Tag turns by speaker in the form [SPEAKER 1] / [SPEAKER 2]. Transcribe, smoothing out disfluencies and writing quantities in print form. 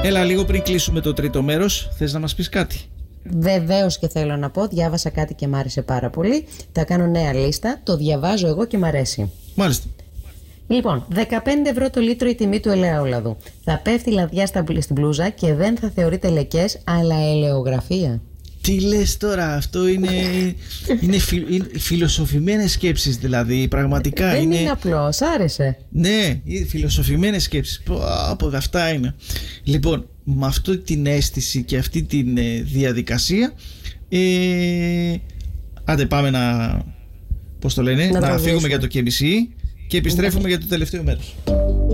[SPEAKER 1] Έλα, λίγο πριν κλείσουμε το τρίτο μέρος, θες να μας πεις κάτι?
[SPEAKER 2] Βεβαίως και θέλω να πω, διάβασα κάτι και μ' άρεσε πάρα πολύ. Θα κάνω νέα λίστα, το διαβάζω εγώ και μ' αρέσει.
[SPEAKER 1] Μάλιστα.
[SPEAKER 2] Λοιπόν, 15 ευρώ το λίτρο η τιμή του ελαιόλαδου. Θα πέφτει λαδιά στην μπλούζα και δεν θα θεωρείται λεκές, αλλά ελαιογραφία.
[SPEAKER 1] Τι λες τώρα, αυτό είναι φιλοσοφημένες σκέψεις, δηλαδή, πραγματικά.
[SPEAKER 2] Δεν είναι απλό, σ' άρεσε?
[SPEAKER 1] Ναι, φιλοσοφημένες σκέψεις. Από αυτά είναι. Λοιπόν, με αυτή την αίσθηση και αυτή τη διαδικασία, άντε πάμε να φύγουμε για το KBC και επιστρέφουμε για το τελευταίο μέρος.